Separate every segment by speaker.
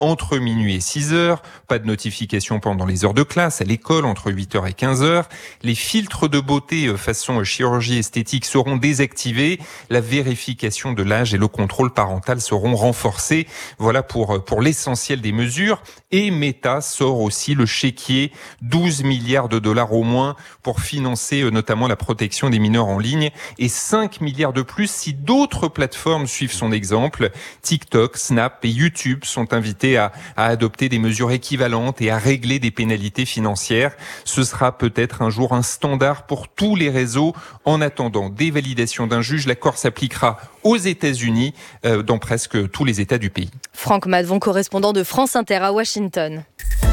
Speaker 1: entre minuit et 6h. Pas de notification pendant les heures de classe, à l'école, entre 8h et 15h. Les filtres de beauté façon chirurgie esthétique seront désactivés. La vérification de l'âge et le contrôle parental seront renforcés. Voilà pour l'essentiel des mesures. Et Meta sort aussi le chéquier, 12 milliards de dollars au moins pour financer notamment la protection des mineurs en ligne et 5 milliards de plus si d'autres plateformes suivent son exemple. TikTok, Snap et YouTube sont invités à adopter des mesures équivalentes et à régler des pénalités financières. Ce sera peut-être un jour un standard pour tous les réseaux. En attendant des validations d'un juge, l'accord s'appliquera aux États-Unis, dans presque tous les États du pays.
Speaker 2: Franck Madvon, correspondant de France Inter à Washington.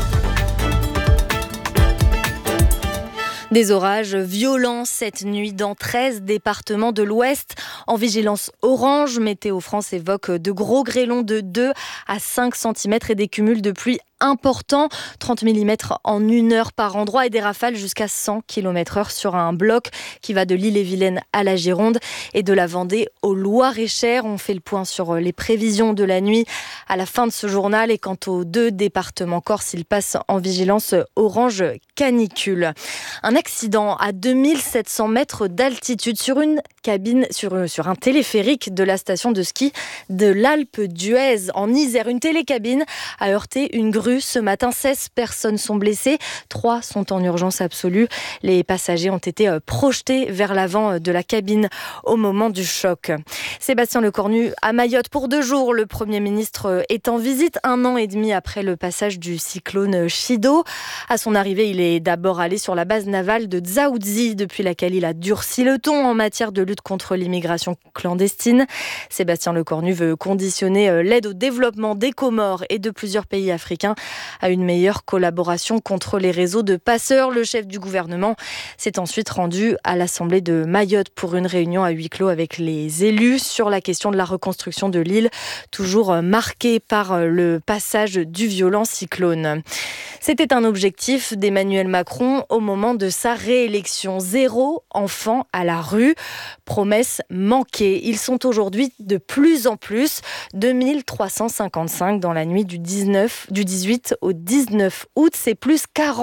Speaker 2: Des orages violents cette nuit dans 13 départements de l'Ouest. En vigilance orange, Météo France évoque de gros grêlons de 2 à 5 cm et des cumuls de pluie importants. 30 mm en 1 heure par endroit et des rafales jusqu'à 100 km/h sur un bloc qui va de l'Ille-et-Vilaine à la Gironde et de la Vendée au Loir-et-Cher. On fait le point sur les prévisions de la nuit à la fin de ce journal. Et quant aux 2 départements corses, ils passent en vigilance orange canicule. Un accident à 2700 mètres d'altitude sur une cabine, sur un téléphérique de la station de ski de l'Alpe d'Huez en Isère. Une télécabine a heurté une grue ce matin. 16 personnes sont blessées, 3 sont en urgence absolue. Les passagers ont été projetés vers l'avant de la cabine au moment du choc. Sébastien Lecornu à Mayotte pour 2 jours. Le Premier ministre est en visite 1 an et demi après le passage du cyclone Chido. À son arrivée, il est d'abord allé sur la base navale de Dzaoudzi, depuis laquelle il a durci le ton en matière de lutte contre l'immigration clandestine. Sébastien Lecornu veut conditionner l'aide au développement des Comores et de plusieurs pays africains à une meilleure collaboration contre les réseaux de passeurs. Le chef du gouvernement s'est ensuite rendu à l'Assemblée de Mayotte pour une réunion à huis clos avec les élus sur la question de la reconstruction de l'île, toujours marquée par le passage du violent cyclone. C'était un objectif d'Emmanuel Macron au moment de sa réélection. 0 enfant à la rue. Promesse manquée. Ils sont aujourd'hui de plus en plus. 2355 dans la nuit du 18 au 19 août. C'est plus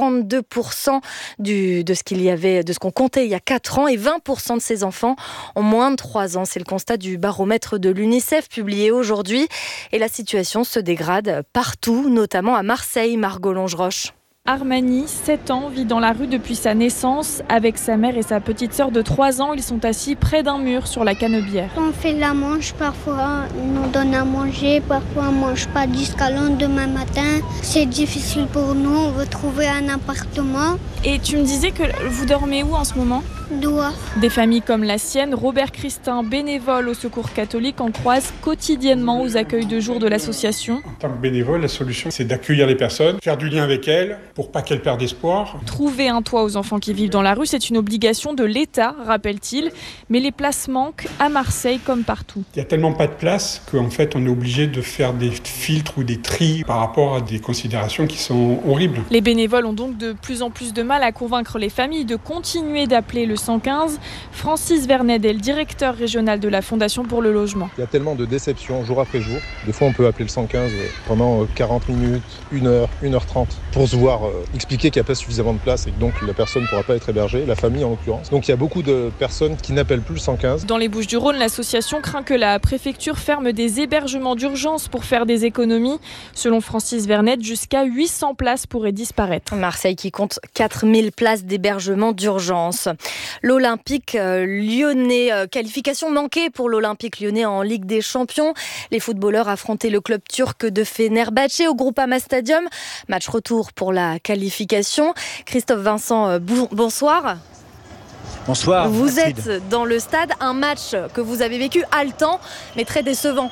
Speaker 2: 42% de ce qu'on comptait il y a 4 ans. Et 20% de ces enfants ont moins de 3 ans. C'est le constat du baromètre de l'UNICEF publié aujourd'hui. Et la situation se dégrade partout, notamment à Marseille, Margot Longeroche.
Speaker 3: Armani, 7 ans, vit dans la rue depuis sa naissance. Avec sa mère et sa petite sœur de 3 ans, ils sont assis près d'un mur sur la Canebière.
Speaker 4: On fait la manche, parfois ils nous donnent à manger, parfois on ne mange pas jusqu'à le lendemain matin. C'est difficile pour nous, on veut trouver un appartement.
Speaker 3: Et tu me disais que vous dormez où en ce moment ?
Speaker 4: Douar.
Speaker 3: Des familles comme la sienne, Robert Christin, bénévole au Secours catholique, en croise quotidiennement aux accueils de jour de l'association.
Speaker 5: En tant que bénévole, la solution, c'est d'accueillir les personnes, faire du lien avec elles, pour pas qu'elles perdent espoir.
Speaker 3: Trouver un toit aux enfants qui vivent dans la rue, c'est une obligation de l'État, rappelle-t-il. Mais les places manquent à Marseille comme partout.
Speaker 5: Il n'y a tellement pas de place qu'en fait, on est obligé de faire des filtres ou des tris par rapport à des considérations qui sont horribles.
Speaker 3: Les bénévoles ont donc de plus en plus de mal à convaincre les familles de continuer d'appeler le 115. Francis Vernet est le directeur régional de la Fondation pour le logement.
Speaker 6: Il y a tellement de déceptions jour après jour. Des fois, on peut appeler le 115 pendant 40 minutes, 1 heure, 1h30 pour se voir expliquer qu'il n'y a pas suffisamment de place et que donc la personne ne pourra pas être hébergée, la famille en l'occurrence. Donc il y a beaucoup de personnes qui n'appellent plus le 115.
Speaker 3: Dans les Bouches-du-Rhône, l'association craint que la préfecture ferme des hébergements d'urgence pour faire des économies. Selon Francis Vernet, jusqu'à 800 places pourraient disparaître.
Speaker 2: Marseille qui compte 4000 places d'hébergement d'urgence. L'Olympique lyonnais, qualification manquée pour l'Olympique lyonnais en Ligue des Champions. Les footballeurs affrontaient le club turc de Fenerbahçe au Groupama Stadium. Match retour pour la qualification. Christophe Vincent, bonsoir.
Speaker 7: Bonsoir.
Speaker 2: Vous êtes dans le stade, un match que vous avez vécu haletant mais très décevant.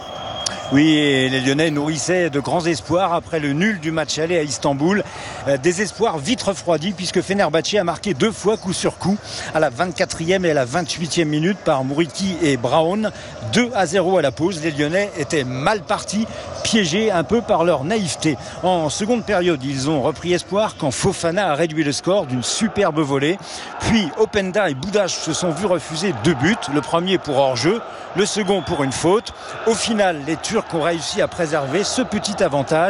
Speaker 7: Oui, et les Lyonnais nourrissaient de grands espoirs après le nul du match aller à Istanbul. Des espoirs vite refroidis puisque Fenerbahçe a marqué 2 fois coup sur coup à la 24e et à la 28e minute par Mouriki et Brown. 2-0 à la pause. Les Lyonnais étaient mal partis, piégés un peu par leur naïveté. En seconde période, ils ont repris espoir quand Fofana a réduit le score d'une superbe volée. Puis Openda et Boudache se sont vus refuser 2 buts. Le premier pour hors-jeu, le second pour une faute. Au final, les Turcs Turcs ont réussi à préserver ce petit avantage.